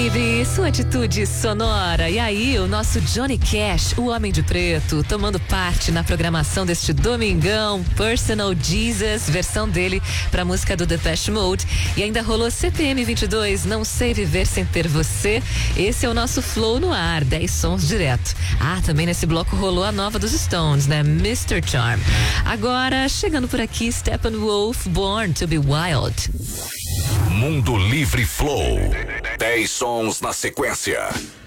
Livre, sua atitude sonora. E aí, o nosso Johnny Cash, o Homem de Preto, tomando parte na programação deste domingão, Personal Jesus, versão dele pra música do Depeche Mode. E ainda rolou CPM 22, Não Sei Viver Sem Ter Você. Esse é o nosso Flow no ar, 10 sons direto. Ah, também nesse bloco rolou a nova dos Stones, né? Mr. Charm. Agora, chegando por aqui, Steppenwolf, Born to be Wild. Mundo Livre Flow. 10 sons na sequência.